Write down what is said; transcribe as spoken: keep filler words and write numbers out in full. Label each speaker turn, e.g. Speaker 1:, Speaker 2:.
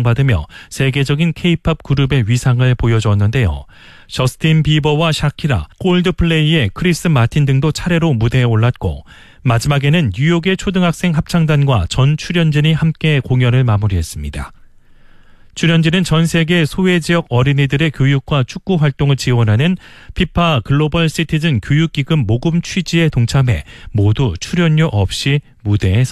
Speaker 1: 인정받으며 세계적인 케이팝 그룹의 위상을 보여주었는데요. 저스틴 비버와 샤키라, 콜드플레이의 크리스 마틴 등도 차례로 무대에 올랐고 마지막에는 뉴욕의 초등학생 합창단과 전 출연진이 함께 공연을 마무리했습니다. 출연진은 전 세계 소외지역 어린이들의 교육과 축구 활동을 지원하는 피파 글로벌 시티즌 교육기금 모금 취지에 동참해 모두 출연료 없이 무대에